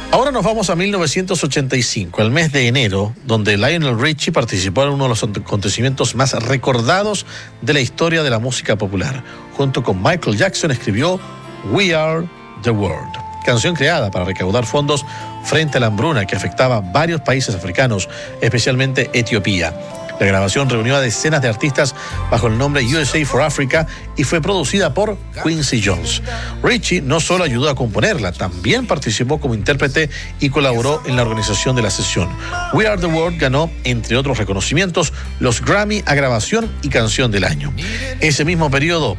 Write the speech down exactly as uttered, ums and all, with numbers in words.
Ahora nos vamos a mil novecientos ochenta y cinco, el mes de enero, donde Lionel Richie participó en uno de los acontecimientos más recordados de la historia de la música popular. Junto con Michael Jackson escribió We Are the World, canción creada para recaudar fondos frente a la hambruna que afectaba a varios países africanos, especialmente Etiopía. La grabación reunió a decenas de artistas bajo el nombre U S A for Africa y fue producida por Quincy Jones. Richie no solo ayudó a componerla, también participó como intérprete y colaboró en la organización de la sesión. We Are the World ganó, entre otros reconocimientos, los Grammy a grabación y canción del año. Ese mismo periodo,